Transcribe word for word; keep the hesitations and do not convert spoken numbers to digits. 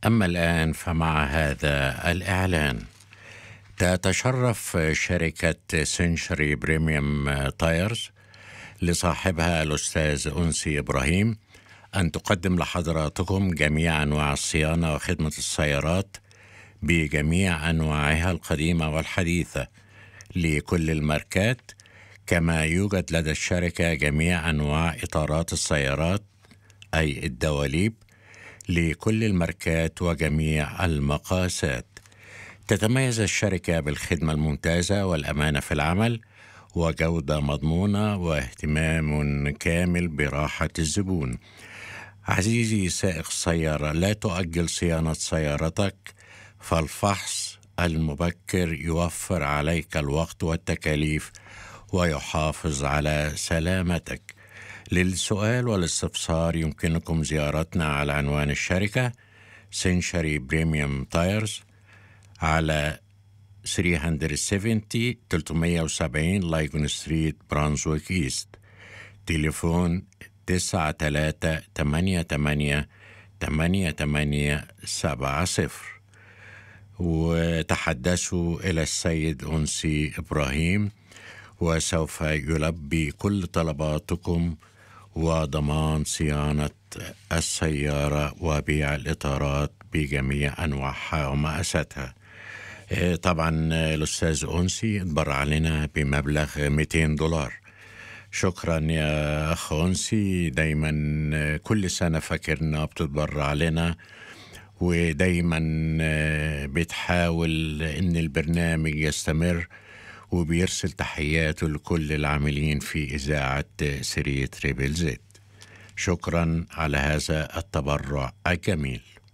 أما الآن فمع هذا الإعلان: تتشرف شركة سنشري بريميوم تايرز لصاحبها الأستاذ أنسي إبراهيم أن تقدم لحضراتكم جميع أنواع الصيانة وخدمة السيارات بجميع أنواعها القديمة والحديثة لكل الماركات، كما يوجد لدى الشركة جميع أنواع إطارات السيارات أي الدواليب لكل الماركات وجميع المقاسات. تتميز الشركة بالخدمة الممتازة والأمانة في العمل وجودة مضمونة واهتمام كامل براحة الزبون. عزيزي سائق السيارة، لا تؤجل صيانة سيارتك، فالفحص المبكر يوفر عليك الوقت والتكاليف ويحافظ على سلامتك. للسؤال والاستفسار يمكنكم زيارتنا على عنوان الشركة سنشري بريميوم تايرز على ثلاثمائة وسبعين لايغون ستريت برانزويك إيست. تليفون تسعة ثلاثة ثمانية ثمانية ثمانية ثمانية سبعة صفر. وتحدثوا إلى السيد أنسي إبراهيم وسوف يلبي كل طلباتكم، وضمان صيانة السيارة وبيع الإطارات بجميع أنواعها ومقاساتها. طبعا الأستاذ أنسي اتبرع لنا بمبلغ مئتين دولار. شكرا يا أخ أنسي، دايما كل سنة فاكرنا بتتبرع لنا، ودايما بتحاول إن البرنامج يستمر، وبيرسل تحياته لكل العاملين في إذاعة سرية تريبل زيت. شكرا على هذا التبرع الجميل.